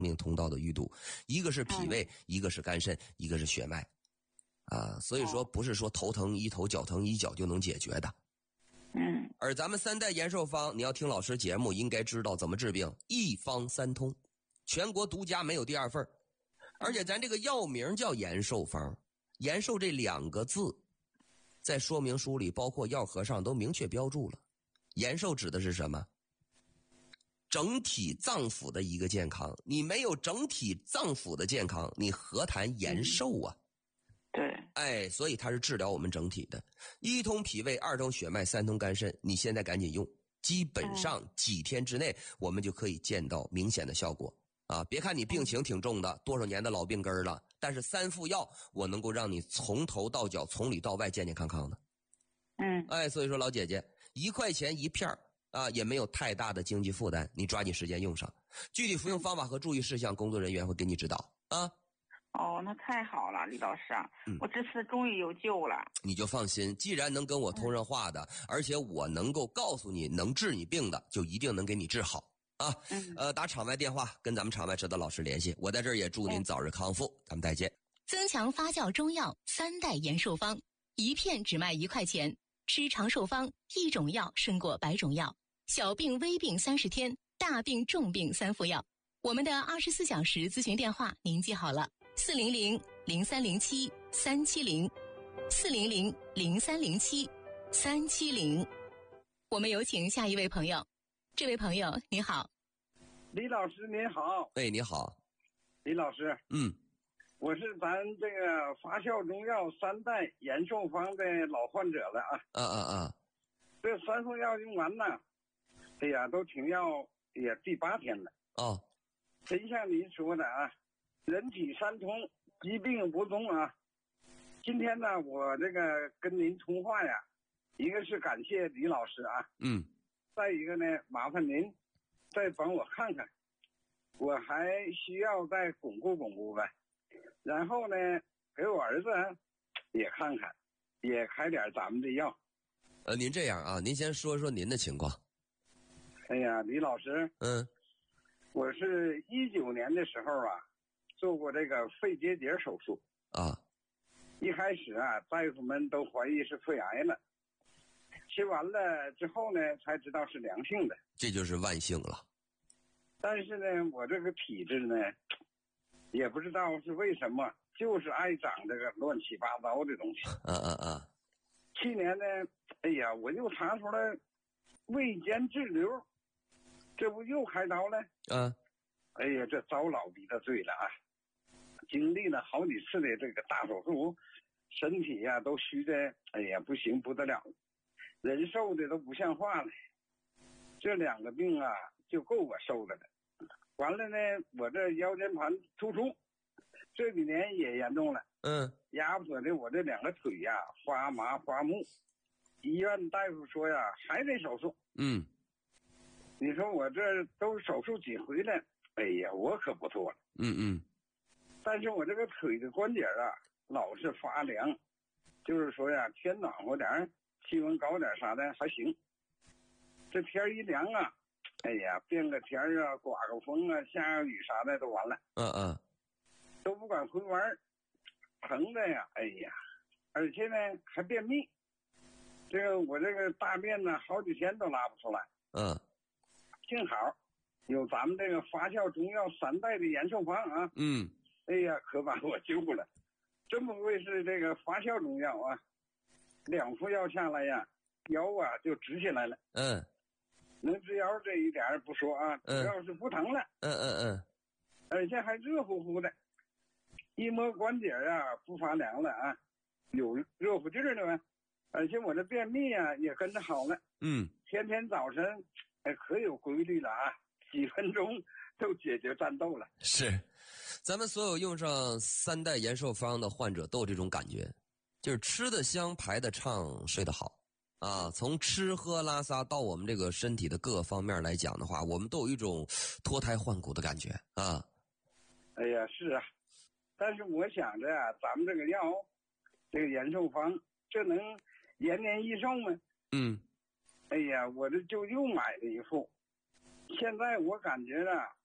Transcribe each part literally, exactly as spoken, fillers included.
命通道的淤堵，一个是脾胃，一个是肝肾，一个是血脉啊，所以说不是说头疼医头脚疼医脚就能解决的。 嗯， 而咱们三代延寿方，你要听老师节目应该知道怎么治病，一方三通，全国独家，没有第二份。而且咱这个药名叫延寿方，延寿这两个字在说明书里包括药盒上都明确标注了。延寿指的是什么？整体脏腑的一个健康，你没有整体脏腑的健康，你何谈延寿啊？ 对， 哎，所以它是治疗我们整体的，一通脾胃，二通血脉，三通肝肾。你现在赶紧用，基本上几天之内我们就可以见到明显的效果啊！别看你病情挺重的，多少年的老病根了，但是三副药我能够让你从头到脚，从里到外健健康康的。 嗯， 哎，所以说老姐姐，一块钱一片啊，也没有太大的经济负担，你抓紧时间用上。具体服用方法和注意事项，工作人员会给你指导啊。 哦，那太好了，李老师啊， 嗯、 我这次终于有救了。 你就放心，既然能跟我通上话的，嗯、而且我能够告诉你能治你病的，就一定能给你治好啊。嗯、呃，打场外电话跟咱们场外指导老师联系。我在这儿也祝您早日康复，嗯、咱们再见。 增强发酵中药三代延寿方，一片只卖一块钱，吃长寿方，一种药胜过百种药。小病微病三十天，大病重病三副药。我们的二十四小时咨询电话您记好了。四零零零三零七三七零，四零零零三零七三七零。我们有请下一位朋友。这位朋友你好。 李老师您好。 哎，你好。 李老师， 嗯， 我是咱这个发酵中药三代延寿方的老患者了啊。 啊啊啊！ 这三副药用完了，哎呀，都停药也第八天了。 哦， 真像您说的啊。人体三通，疾病不踪啊！今天呢，我这个跟您通话呀，一个是感谢李老师啊， 嗯， 再一个呢，麻烦您再帮我看看，我还需要再巩固巩固呗。然后呢，给我儿子也看看，也开点咱们的药。 呃，您这样啊，您先说说您的情况。 哎呀，李老师， 嗯， 我是一九年的时候啊。做过这个肺结节手术啊， 一开始啊，大夫们都怀疑是肺癌了，吃完了之后呢，才知道是良性的， 这就是万幸了。 但是呢，我这个体质呢，也不知道是为什么，就是爱长这个乱七八糟的东西。 嗯嗯嗯。 去年呢，哎呀，我又查出来胃间滞留，这不又开刀了？ 嗯、啊。 哎呀，这遭老逼的罪了啊！经历了好几次的这个大手术，身体呀、啊、都虚的，哎呀不行不得了，人瘦的都不像话了。这两个病啊，就够我受的了。完了呢，我这腰间盘突出，这几年也严重了。 嗯， 压迫的我这两个腿呀、啊、发麻发木，医院大夫说呀还得手术。 嗯， 你说我这都手术几回了，哎呀，我可不做了。 嗯嗯。 但是我这个腿的关节啊，老是发凉，就是说呀，天暖和点，气温高点啥的还行。这天一凉啊，哎呀，变个天啊，刮个风啊，下个雨啥的都完了。 嗯嗯， 都不敢回弯，疼的呀，哎呀，而且呢还便秘。这个我这个大便呢，好几天都拉不出来。 嗯， 幸好有咱们这个发酵中药三代的延寿方啊。 嗯。 哎呀，可把我救了！真不愧是这个发酵中药啊，两副药下来呀，腰啊就直起来了。 嗯， 能直腰这一点不说啊，主要是不疼了。 嗯嗯嗯， 而且还热乎乎的，一摸关节啊不发凉了啊，有热乎劲儿了呗。而且我这便秘啊也跟着好了。 嗯， 天天早晨哎可有规律了啊，几分钟都解决战斗了。 是。咱们所有用上三代延寿方的患者都有这种感觉，就是吃得香，排得畅，睡得好啊。从吃喝拉撒到我们这个身体的各个方面来讲的话，我们都有一种脱胎换骨的感觉啊。 哎呀，是啊，但是我想着啊，咱们这个药，这个延寿方，这能延年益寿吗？ 嗯。哎呀，我这就又买了一副，现在我感觉啊，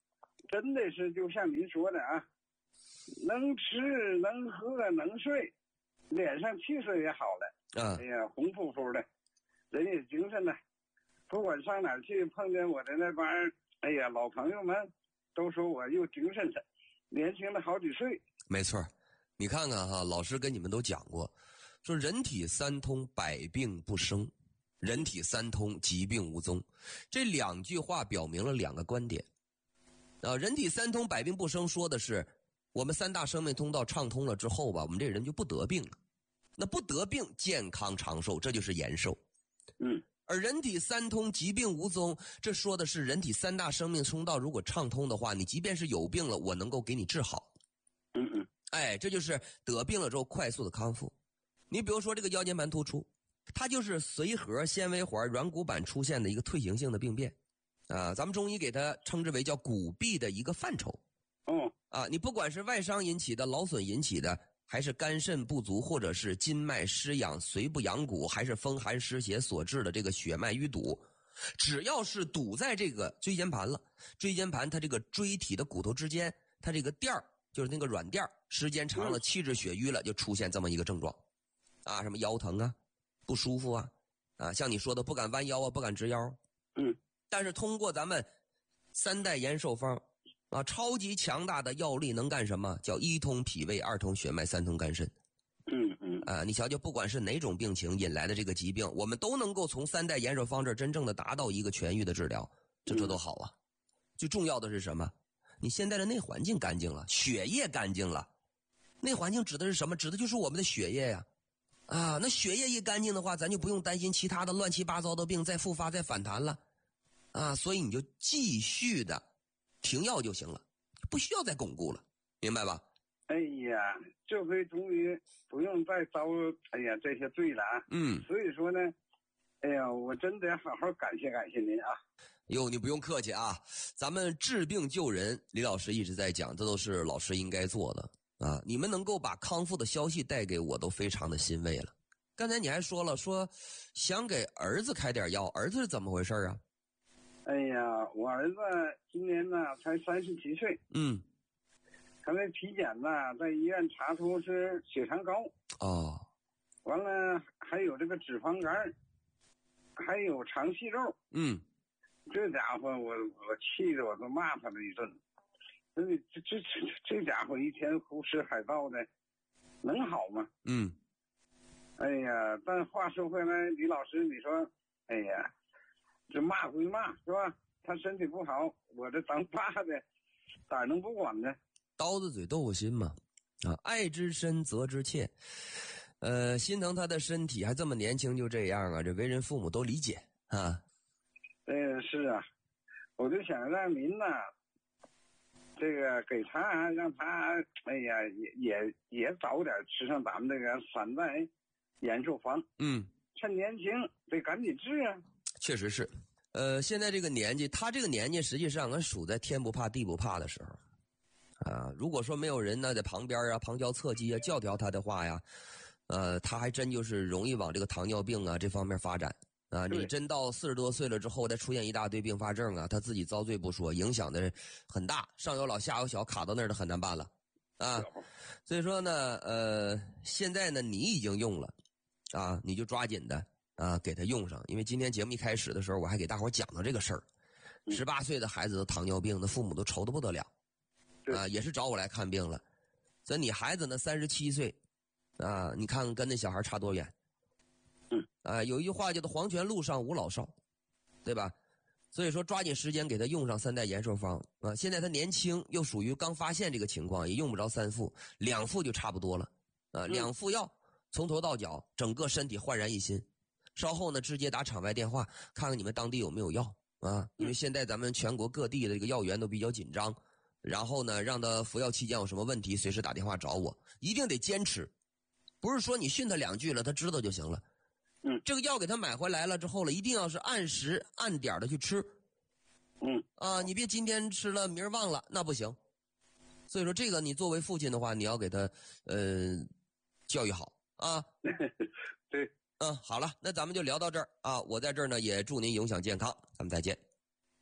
真的是就像您说的啊，能吃能喝能睡，脸上气色也好了。 啊哎呀，红扑扑的，人也精神了。不管上哪儿去，碰见我的那帮哎呀老朋友们，都说我又精神了，年轻了好几岁。 没错，你看看哈，老师跟你们都讲过，说人体三通，百病不生。人体三通，疾病无踪。这两句话表明了两个观点。啊，人体三通，百病不生，说的是我们三大生命通道畅通了之后吧，我们这人就不得病了。那不得病，健康长寿，这就是延寿。 嗯。 而人体三通，疾病无踪，这说的是人体三大生命通道如果畅通的话，你即便是有病了，我能够给你治好。 嗯嗯。 哎，这就是得病了之后快速的康复。你比如说这个腰间盘突出，它就是髓核纤维环软骨板出现的一个退行性的病变，啊，咱们中医给它称之为叫骨痹的一个范畴。 哦。 啊，你不管是外伤引起的、劳损引起的，还是肝肾不足，或者是筋脉失养、髓不养骨，还是风寒湿邪所致的这个血脉淤堵，只要是堵在这个椎间盘了，椎间盘它这个椎体的骨头之间，它这个垫儿就是那个软垫儿，时间长了气滞血瘀了，就出现这么一个症状，啊，什么腰疼啊。不舒服啊，啊，像你说的不敢弯腰啊，不敢直腰。 嗯， 但是通过咱们三代延寿方啊，超级强大的药力能干什么？叫一通脾胃，二通血脉，三通肝肾。 嗯嗯。 啊，你瞧瞧，不管是哪种病情引来的这个疾病，我们都能够从三代延寿方这儿真正的达到一个痊愈的治疗，这这都好啊。嗯、最重要的是什么？你现在的内环境干净了，血液干净了。内环境指的是什么？指的就是我们的血液呀。啊，那血液一干净的话，咱就不用担心其他的乱七八糟的病再复发再反弹了，啊，所以你就继续的停药就行了，不需要再巩固了，明白吧？ 哎呀，这回终于不用再遭哎呀这些罪了啊！ 嗯， 所以说呢，哎呀，我真得好好感谢感谢您啊！ 哟，你不用客气啊，咱们治病救人，李老师一直在讲，这都是老师应该做的。啊，你们能够把康复的消息带给我，都非常的欣慰了。刚才你还说了，说想给儿子开点药，儿子是怎么回事啊？ 哎呀，我儿子今年呢才三十七岁， 嗯， 他那体检呢，在医院查出是血糖高， 哦， 完了还有这个脂肪肝，还有肠息肉， 嗯， 这家伙我我气得我都骂他了一顿。这这这这家伙一天胡吃海造的，能好吗？ 嗯， 哎呀，但话说回来，李老师，你说，哎呀，这骂归骂是吧？他身体不好，我这当爸的咋能不管呢？ 刀子嘴豆腐心嘛，啊，爱之深责之切，呃，心疼他的身体，还这么年轻就这样啊，这为人父母都理解啊。 嗯，是啊，我就想让您呢。这个给他让他哎呀也也也早点吃上咱们这个三代延寿方，嗯，趁年轻得赶紧治啊。 确实是，呃，现在这个年纪，他这个年纪实际上俺属在天不怕地不怕的时候，啊，如果说没有人呢在旁边啊旁敲侧击啊教条他的话呀，呃，他还真就是容易往这个糖尿病啊这方面发展。啊，你真到四十多岁了之后，再出现一大堆并发症啊，他自己遭罪不说，影响的很大，上有老下有小，卡到那儿的很难办了，啊，所以说呢，呃，现在呢你已经用了，啊，你就抓紧的啊给他用上，因为今天节目一开始的时候，我还给大伙讲到这个事儿，十八岁的孩子都糖尿病，那父母都愁得不得了，啊，也是找我来看病了，所以你孩子呢三十七岁，啊，你看跟那小孩差多远。 嗯， 啊，有一句话叫做“黄泉路上无老少”，对吧？所以说抓紧时间给他用上三代延寿方啊。现在他年轻，又属于刚发现这个情况，也用不着三副，两副就差不多了啊。两副药从头到脚，整个身体焕然一新。稍后呢，直接打场外电话，看看你们当地有没有药啊。因为现在咱们全国各地的这个药源都比较紧张，然后呢，让他服药期间有什么问题，随时打电话找我，一定得坚持，不是说你训他两句了，他知道就行了。 嗯， 这个药给他买回来了之后了，一定要是按时按点的去吃。 嗯， 啊，你别今天吃了明儿忘了，那不行。所以说这个你作为父亲的话，你要给他呃教育好啊。 对， 嗯，好了，那咱们就聊到这儿啊。我在这儿呢也祝您影响健康，咱们再见。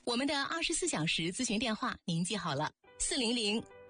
我们的二十四小时咨询电话您记好了：四零零